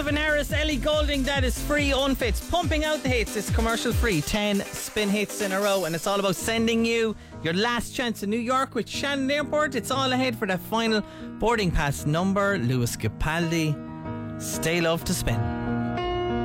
Calvin Harris, Ellie Goulding, that is free unfits. Pumping out the hits, it's commercial free. 10 spin hits in a row, and it's all about sending you your last chance in New York with Shannon Airport. It's all ahead for that final boarding pass number. Lewis Capaldi, Stay Love to Spin.